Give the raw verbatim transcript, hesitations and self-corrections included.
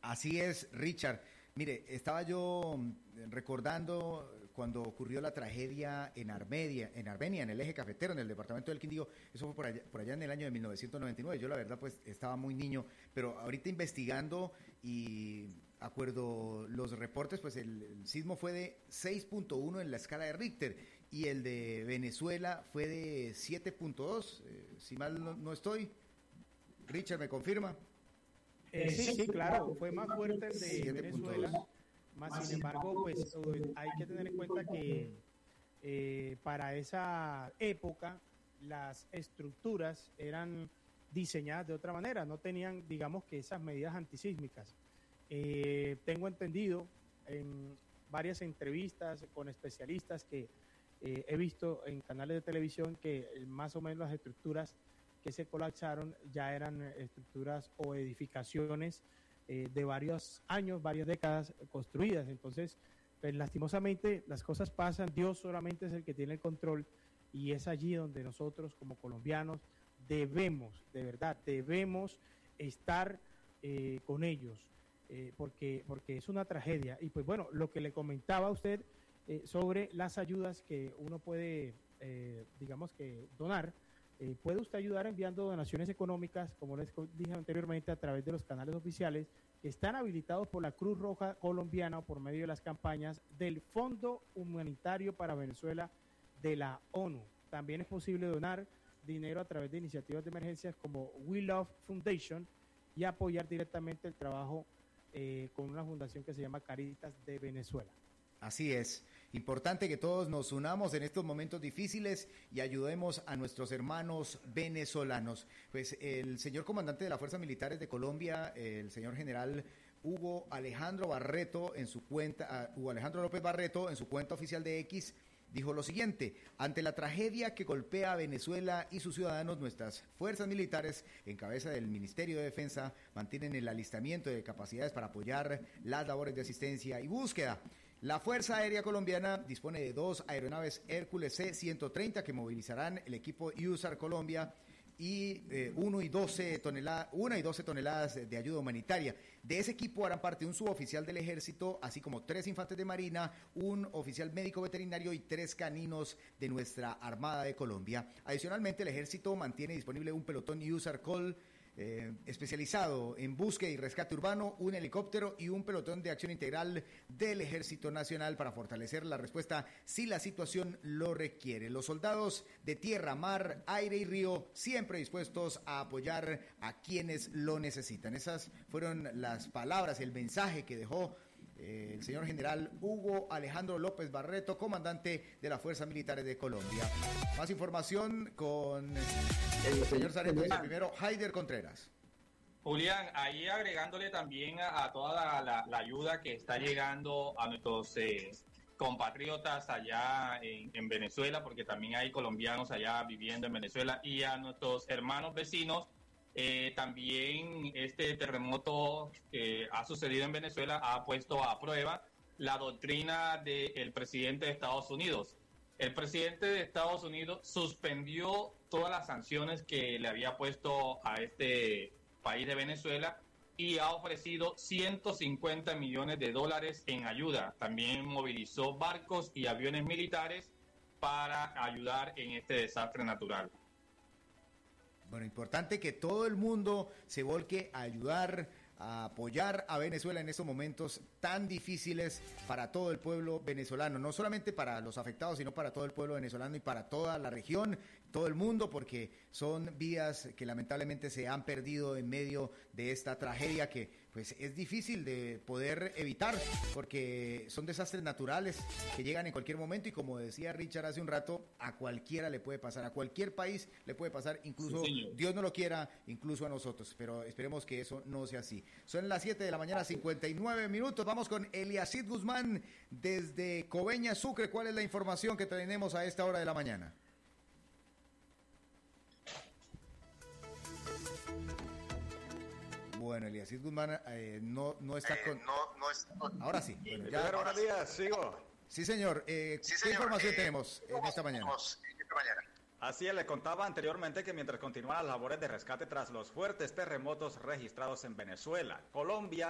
Así es, Richard. Mire, estaba yo recordando cuando ocurrió la tragedia en Armenia, en Armenia, en el eje cafetero, en el departamento del Quindío. Eso fue por allá, por allá en el año de mil novecientos noventa y nueve. Yo la verdad pues estaba muy niño, pero ahorita investigando y acuerdo los reportes, pues el, el sismo fue de seis punto uno en la escala de Richter y el de Venezuela fue de siete punto dos, eh, si mal no, no estoy. Richard, ¿me confirma? Eh, sí, sí, claro, fue más fuerte el de Venezuela, más sin embargo, pues hay que tener en cuenta que eh, para esa época las estructuras eran diseñadas de otra manera, no tenían, digamos, que esas medidas antisísmicas. Eh, tengo entendido en varias entrevistas con especialistas que eh, he visto en canales de televisión que más o menos las estructuras que se colapsaron ya eran estructuras o edificaciones eh, de varios años, varias décadas construidas. Entonces, pues, lastimosamente las cosas pasan, Dios solamente es el que tiene el control y es allí donde nosotros como colombianos debemos, de verdad, debemos estar eh, con ellos, eh, porque, porque es una tragedia. Y pues bueno, lo que le comentaba a usted eh, sobre las ayudas que uno puede, eh, digamos que donar, Eh, puede usted ayudar enviando donaciones económicas, como les dije anteriormente, a través de los canales oficiales que están habilitados por la Cruz Roja Colombiana o por medio de las campañas del Fondo Humanitario para Venezuela de la ONU. También es posible donar dinero a través de iniciativas de emergencias como We Love Foundation y apoyar directamente el trabajo eh, con una fundación que se llama Caritas de Venezuela. Así es, importante que todos nos unamos en estos momentos difíciles y ayudemos a nuestros hermanos venezolanos. Pues el señor comandante de las Fuerzas Militares de Colombia, el señor general Hugo Alejandro Barreto, en su cuenta, uh, Hugo Alejandro López Barreto, en su cuenta oficial de X, dijo lo siguiente: ante la tragedia que golpea a Venezuela y sus ciudadanos, nuestras fuerzas militares, en cabeza del Ministerio de Defensa, mantienen el alistamiento de capacidades para apoyar las labores de asistencia y búsqueda. La Fuerza Aérea Colombiana dispone de dos aeronaves Hércules C ciento treinta que movilizarán el equipo U S A R Colombia y eh, uno y doce toneladas, una y doce toneladas de, de ayuda humanitaria. De ese equipo harán parte un suboficial del Ejército, así como tres infantes de Marina, un oficial médico veterinario y tres caninos de nuestra Armada de Colombia. Adicionalmente, el Ejército mantiene disponible un pelotón U S A R Col Eh, especializado en búsqueda y rescate urbano, un helicóptero y un pelotón de acción integral del Ejército Nacional para fortalecer la respuesta si la situación lo requiere. Los soldados de tierra, mar, aire y río siempre dispuestos a apoyar a quienes lo necesitan. Esas fueron las palabras, el mensaje que dejó eh, el señor general Hugo Alejandro López Barreto, comandante de las Fuerzas Militares de Colombia. Más información con el señor sargento primero Haider Contreras. Julián, ahí agregándole también a, a toda la, la, la ayuda que está llegando a nuestros eh, compatriotas allá en, en Venezuela, porque también hay colombianos allá viviendo en Venezuela, y a nuestros hermanos vecinos. Eh, también este terremoto que ha sucedido en Venezuela ha puesto a prueba la doctrina del presidente de Estados Unidos. El presidente de Estados Unidos suspendió todas las sanciones que le había puesto a este país de Venezuela y ha ofrecido ciento cincuenta millones de dólares en ayuda. También movilizó barcos y aviones militares para ayudar en este desastre natural. Bueno, importante que todo el mundo se volque a ayudar, a apoyar a Venezuela en estos momentos tan difíciles para todo el pueblo venezolano, no solamente para los afectados, sino para todo el pueblo venezolano y para toda la región, todo el mundo, porque son vidas que lamentablemente se han perdido en medio de esta tragedia que pues es difícil de poder evitar, porque son desastres naturales que llegan en cualquier momento y, como decía Richard hace un rato, a cualquiera le puede pasar, a cualquier país le puede pasar, incluso sí, Dios no lo quiera, incluso a nosotros, pero esperemos que eso no sea así. Son las siete de la mañana, cincuenta y nueve minutos. Vamos con Eliacid Guzmán desde Coveñas, Sucre. ¿Cuál es la información que tenemos a esta hora de la mañana? Bueno, Eliacid Guzmán eh, no, no está con... Eh, no, no está con... Ahora sí. Bueno, ya... Buenos días, sigo. Sí, señor. Eh, sí, ¿Qué señor. información eh, tenemos en esta mañana? Esta mañana. Así es, le contaba anteriormente que mientras continúan las labores de rescate tras los fuertes terremotos registrados en Venezuela, Colombia